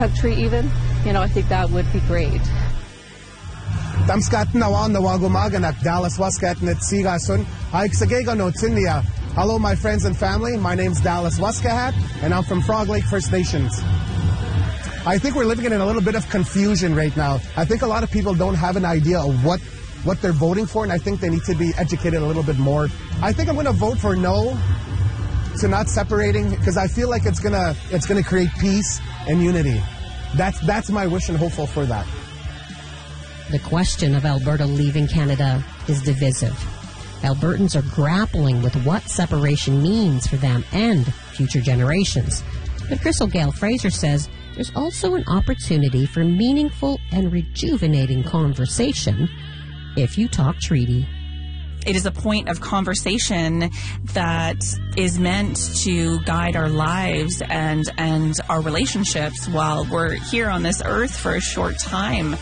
country even. I think that would be great. Tamskaten awan nawagumagan Dallas Waskat net sigasun. Haiksagega no Tindia. Hello, my friends and family. My name's Dallas Waskahat, and I'm from Frog Lake First Nations. I think we're living in a little bit of confusion right now. I think a lot of people don't have an idea of what they're voting for, and I think they need to be educated a little bit more. I think I'm going to vote for no to not separating, because I feel like it's gonna create peace and unity. That's my wish and hopeful for that. The question of Alberta leaving Canada is divisive. Albertans are grappling with what separation means for them and future generations. But Crystal Gayle Fraser says there's also an opportunity for meaningful and rejuvenating conversation if you talk treaty. It is a point of conversation that is meant to guide our lives and our relationships while we're here on this earth for a short time.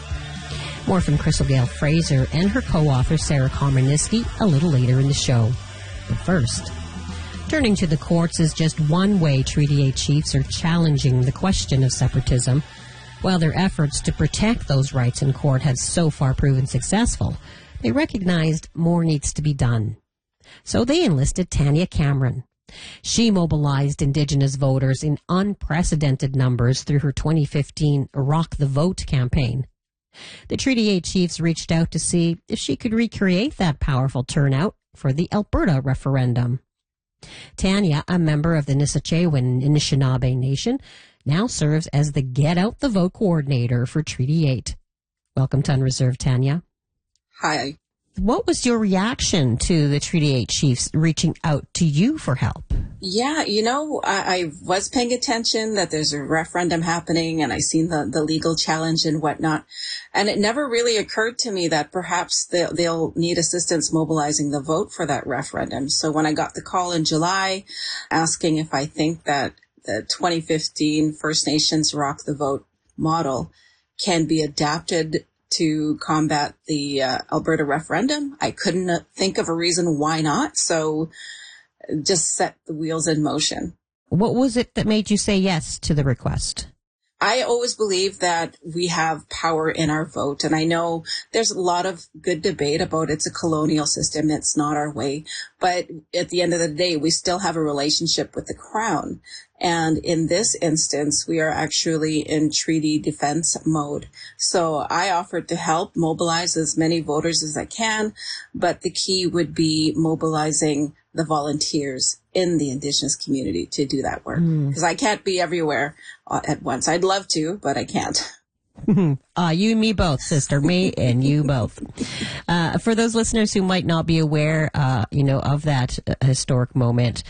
More from Crystal Gayle Fraser and her co-author Sarah Komorniski a little later in the show. But first, turning to the courts is just one way Treaty 8 chiefs are challenging the question of separatism. While their efforts to protect those rights in court have so far proven successful, they recognized more needs to be done. So they enlisted Tanya Cameron. She mobilized Indigenous voters in unprecedented numbers through her 2015 Rock the Vote campaign. The Treaty 8 chiefs reached out to see if she could recreate that powerful turnout for the Alberta referendum. Tanya, a member of the Nissequewin Anishinaabe Nation, now serves as the Get Out the Vote coordinator for Treaty 8. Welcome to Unreserved, Tanya. Hi. What was your reaction to the Treaty 8 chiefs reaching out to you for help? Yeah, I was paying attention that there's a referendum happening, and I seen the legal challenge and whatnot. And it never really occurred to me that perhaps they'll need assistance mobilizing the vote for that referendum. So when I got the call in July asking if I think that the 2015 First Nations Rock the Vote model can be adapted to combat the Alberta referendum, I couldn't think of a reason why not. So just set the wheels in motion. What was it that made you say yes to the request? I always believe that we have power in our vote. And I know there's a lot of good debate about it's a colonial system. It's not our way. But at the end of the day, we still have a relationship with the Crown. And in this instance, we are actually in treaty defense mode. So I offered to help mobilize as many voters as I can. But the key would be mobilizing the volunteers in the Indigenous community to do that work. Because I can't be everywhere at once. I'd love to, but I can't. You and me both, sister. Me and you both. For those listeners who might not be aware, of that historic moment,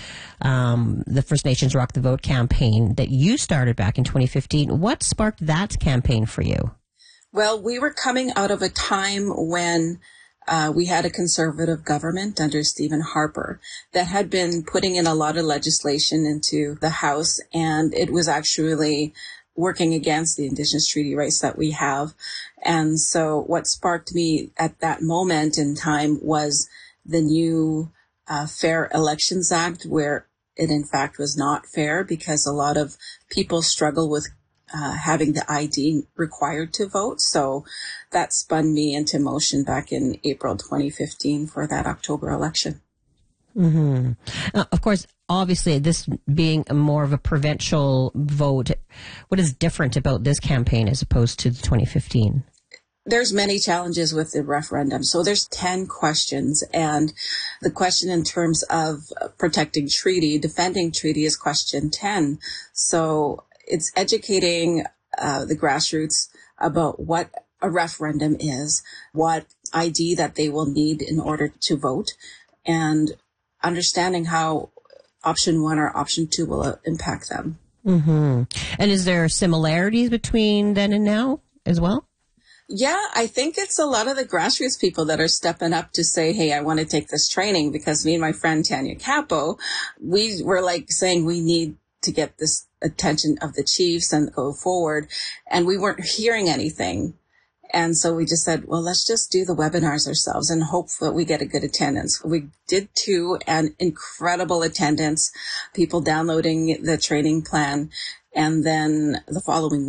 the First Nations Rock the Vote campaign that you started back in 2015, what sparked that campaign for you? Well, we were coming out of a time when we had a conservative government under Stephen Harper that had been putting in a lot of legislation into the House, and it was actually working against the Indigenous treaty rights that we have. And so what sparked me at that moment in time was the new Fair Elections Act, where it in fact was not fair because a lot of people struggle with having the ID required to vote. So that spun me into motion back in April 2015 for that October election. Mm-hmm. Of course, obviously, this being more of a provincial vote, what is different about this campaign as opposed to the 2015? There's many challenges with the referendum. So there's 10 questions, and the question in terms of protecting treaty, defending treaty is question 10. So it's educating the grassroots about what a referendum is, what ID that they will need in order to vote, and understanding how option 1 or option 2 will impact them. Mm-hmm. And is there similarities between then and now as well? Yeah, I think it's a lot of the grassroots people that are stepping up to say, hey, I want to take this training, because me and my friend Tanya Capo, we were saying we need to get this attention of the chiefs and go forward. And we weren't hearing anything. And so we just said, well, let's just do the webinars ourselves and hope that we get a good attendance. We did 2, and incredible attendance, people downloading the training plan. And then the following